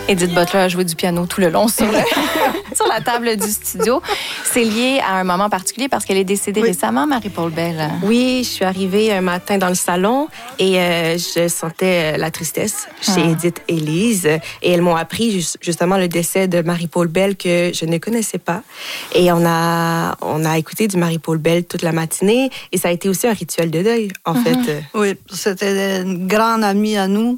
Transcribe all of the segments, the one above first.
Edith Butler a joué du piano tout le long sur la table du studio. C'est lié à un moment particulier parce qu'elle est décédée récemment, Marie-Paul Bell. Oui, je suis arrivée un matin dans le salon et je sentais la tristesse chez Edith et Lise. Et elles m'ont appris justement le décès de Marie-Paul Bell que je ne connaissais pas. Et on a écouté du Marie-Paul Bell toute la matinée et ça a été aussi un rituel de deuil, en fait. Oui, c'était une grande amie à nous.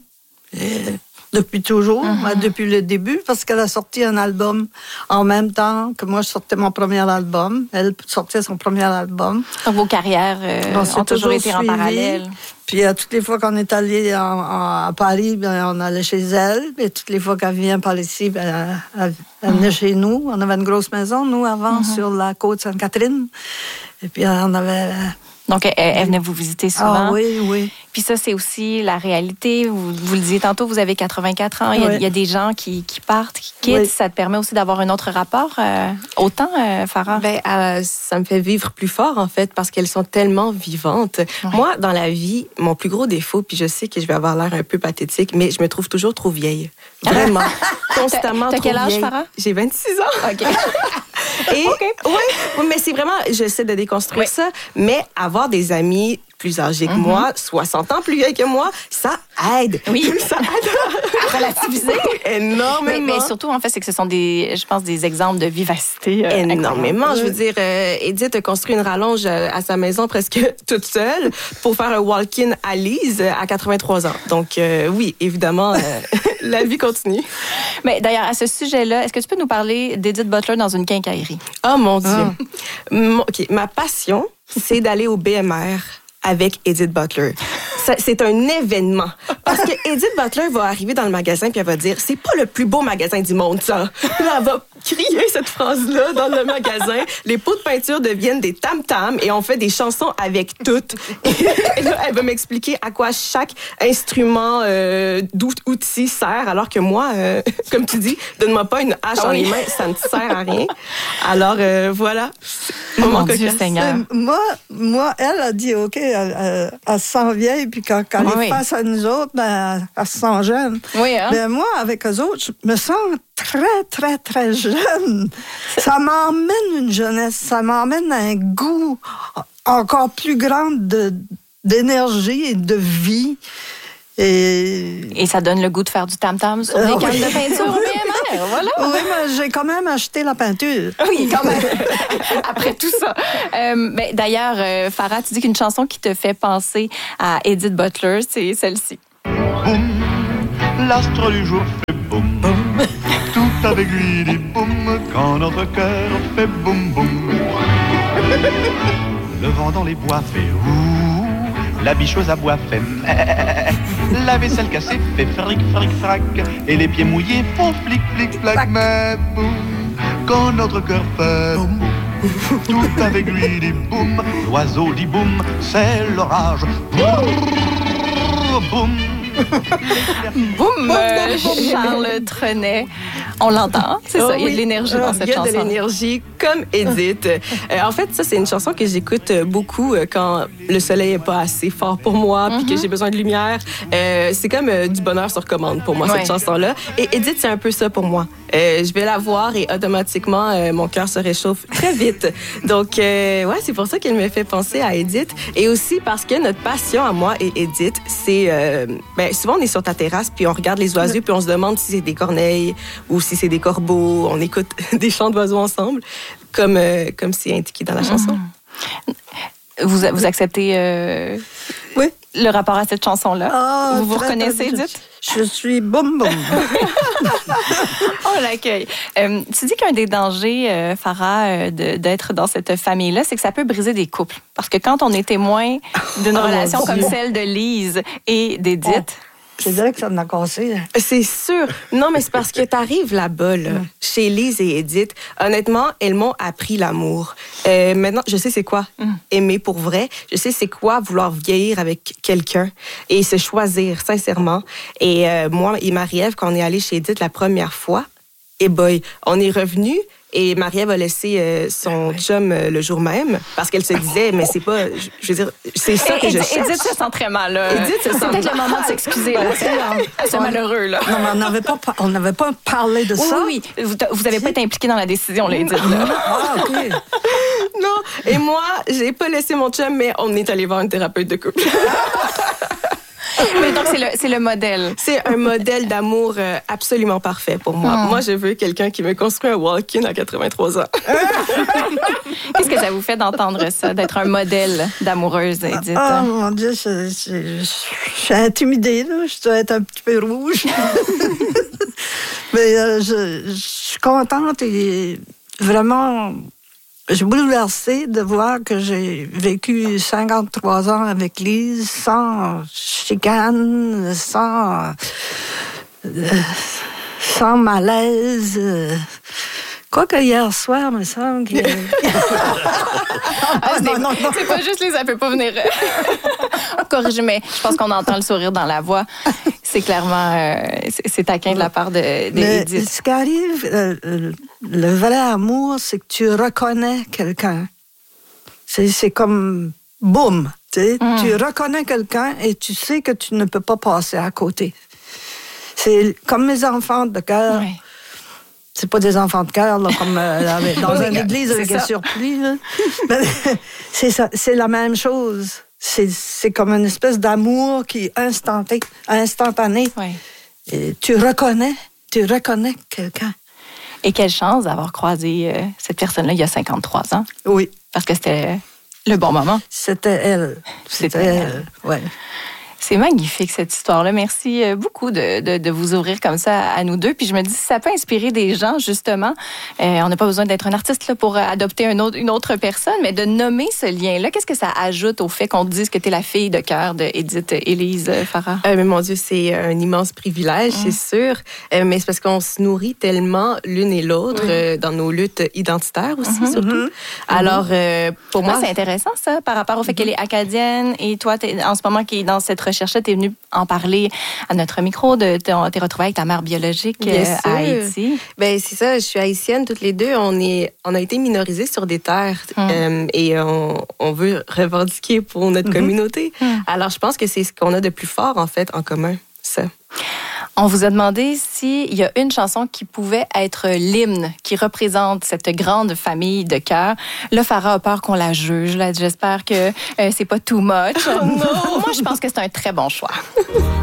Depuis toujours, depuis le début, parce qu'elle a sorti un album en même temps que moi, je sortais mon premier album. Elle sortait son premier album. Donc, vos carrières ont toujours été en parallèle. Puis, toutes les fois qu'on est allé à Paris, on allait chez elle. Et toutes les fois qu'elle vient par ici, elle venait chez nous. On avait une grosse maison, nous, avant, sur la côte Sainte-Catherine. Et puis, on avait... Donc, elle venait vous visiter souvent. Ah oui. Puis ça, c'est aussi la réalité. Vous le disiez tantôt, vous avez 84 ans. Il y a des gens qui partent, qui quittent. Oui. Ça te permet aussi d'avoir un autre rapport au temps, Farah? Ça me fait vivre plus fort, en fait, parce qu'elles sont tellement vivantes. Ouais. Moi, dans la vie, mon plus gros défaut, puis je sais que je vais avoir l'air un peu pathétique, mais je me trouve toujours trop vieille. Vraiment. Constamment trop vieille. T'as quel âge, Farah? J'ai 26 ans. OK. Et oui, mais c'est vraiment, j'essaie de déconstruire ça, mais avoir des amis plus âgés que moi, 60 ans plus vieux que moi, ça aide. Oui. Ça aide à relativiser. Énormément. Mais surtout, en fait, c'est que ce sont je pense, des exemples de vivacité. Énormément. Je veux dire, Edith a construit une rallonge à sa maison presque toute seule pour faire un walk-in à Lise à 83 ans. Donc, oui, évidemment, la vie continue. Mais d'ailleurs, à ce sujet-là, est-ce que tu peux nous parler d'Edith Butler dans une quincaillerie? Oh, mon Dieu. OK, ma passion, c'est d'aller au BMR avec Edith Butler. C'est un événement. Parce que Edith Butler va arriver dans le magasin puis elle va dire « C'est pas le plus beau magasin du monde, ça! » Puis là, elle va crier cette phrase-là dans le magasin. Les pots de peinture deviennent des tam-tams et on fait des chansons avec toutes. Et là, elle va m'expliquer à quoi chaque instrument d'outil sert, alors que moi, comme tu dis, donne-moi pas une hache dans les mains, ça ne sert à rien. Alors, voilà. Mon Dieu Seigneur. Moi, elle a dit, OK, elle se sent vieille, puis quand elle est face à nous autres, elle se sent jeune. Oui, hein? Mais moi, avec eux autres, je me sens très, très, très jeune. Ça m'emmène une jeunesse, ça m'emmène un goût encore plus grand d'énergie et de vie. Et ça donne le goût de faire du tam-tam sur des cannes de peinture au BMR, voilà. Oui, mais j'ai quand même acheté la peinture. Oui, quand même. Après tout ça. Mais d'ailleurs, Farah, tu dis qu'une chanson qui te fait penser à Edith Butler, c'est celle-ci. Boum, l'astre du jour fait boum, boum. Tout avec lui dit boum, quand notre cœur fait boum, boum. Le vent dans les bois fait ouh, la bicheuse à bois fait meh, la vaisselle cassée fait fric, fric, frac, et les pieds mouillés font flic, flic, flac, mais boum, quand notre cœur fait boum, tout avec lui dit boum, l'oiseau dit boum, c'est l'orage, boum, boum. Boum, Charles Trenet. On l'entend, c'est ça, il y a de l'énergie dans cette chanson. Il y a de l'énergie comme Edith. En fait, ça, c'est une chanson que j'écoute beaucoup quand le soleil n'est pas assez fort pour moi puis que j'ai besoin de lumière. C'est comme du bonheur sur commande pour moi, cette chanson-là. Et Edith, c'est un peu ça pour moi. Je vais la voir et automatiquement, mon cœur se réchauffe très vite. Donc, c'est pour ça qu'elle me fait penser à Edith. Et aussi parce que notre passion à moi et Edith, c'est... souvent, on est sur ta terrasse, puis on regarde les oiseaux, puis on se demande si c'est des corneilles ou si c'est des corbeaux. On écoute des chants d'oiseaux ensemble, comme c'est indiqué dans la chanson. Vous acceptez oui. le rapport à cette chanson-là? Ah, vous reconnaissez, Edith? Je suis boum boum. On l'accueille. Tu dis qu'un des dangers, Farah, d'être dans cette famille-là, c'est que ça peut briser des couples. Parce que quand on est témoin d'une relation comme celle de Lise et d'Edith... Je dirais que ça m'a cassé. C'est sûr. Non, mais c'est parce que t'arrives là-bas, chez Lise et Edith. Honnêtement, elles m'ont appris l'amour. Maintenant, je sais c'est quoi aimer pour vrai. Je sais c'est quoi vouloir vieillir avec quelqu'un et se choisir, sincèrement. Et moi et Marie-Ève, quand on est allé chez Edith la première fois, et boy, on est revenus Et Marie-Ève a laissé son chum le jour même parce qu'elle se disait, mais c'est pas, je veux dire, c'est ça que je cherche. Edith se sent très mal. Là. Edith se sent c'est peut-être le moment de s'excuser. Là. C'est malheureux. Là. Non, mais on n'avait pas parlé de ça. Oui. Vous n'avez pas été impliqué dans la décision, là, Edith. Là. Ah, OK. Non. Et moi, j'ai pas laissé mon chum, mais on est allé voir une thérapeute de couple. Mais donc, c'est le modèle. C'est un modèle d'amour absolument parfait pour moi. Moi, je veux quelqu'un qui me construit un walk-in à 83 ans. Qu'est-ce que ça vous fait d'entendre ça, d'être un modèle d'amoureuse, Edith? Oh mon Dieu, je suis intimidée, là. Je dois être un petit peu rouge. Mais je suis contente et vraiment... Je suis bouleversée de voir que j'ai vécu 53 ans avec Lise sans chicane, sans malaise. Quoique hier soir, il me semble que... non. C'est pas juste ça peut pas venir corriger, mais je pense qu'on entend le sourire dans la voix. C'est clairement... c'est taquin de la part d'Edith. Ce qui arrive, le vrai amour, c'est que tu reconnais quelqu'un. C'est comme... Boum! Tu reconnais quelqu'un et tu sais que tu ne peux pas passer à côté. C'est comme mes enfants de cœur. Ouais. C'est pas des enfants de cœur, là, comme dans une église avec un surplis. C'est ça, c'est la même chose. C'est comme une espèce d'amour qui est instantané. Ouais. Et tu reconnais quelqu'un. Et quelle chance d'avoir croisé cette personne-là il y a 53 ans. Oui. Parce que c'était le bon moment. C'était elle. C'était elle. Ouais. C'est magnifique, cette histoire-là. Merci beaucoup de vous ouvrir comme ça à nous deux. Puis je me dis, si ça peut inspirer des gens, justement, on n'a pas besoin d'être un artiste là, pour adopter une autre personne, mais de nommer ce lien-là, qu'est-ce que ça ajoute au fait qu'on dise que tu es la fille de cœur d'Edith Élise Farah? Mais mon Dieu, c'est un immense privilège, c'est sûr. Mais c'est parce qu'on se nourrit tellement l'une et l'autre dans nos luttes identitaires aussi, surtout. Alors, pour moi... c'est intéressant, ça, par rapport au fait qu'elle est acadienne et toi, en ce moment, qui est dans cette recherche-là, tu es venue en parler à notre micro, t'es retrouvée avec ta mère biologique à Haïti. Ben c'est ça, je suis haïtienne, toutes les deux. On a été minorisés sur des terres et on veut revendiquer pour notre communauté. Alors, je pense que c'est ce qu'on a de plus fort, en fait, en commun, ça. On vous a demandé s'il y a une chanson qui pouvait être l'hymne qui représente cette grande famille de cœur. Là, Farah a peur qu'on la juge. Là, j'espère que c'est pas too much. Oh non! Moi, je pense que c'est un très bon choix.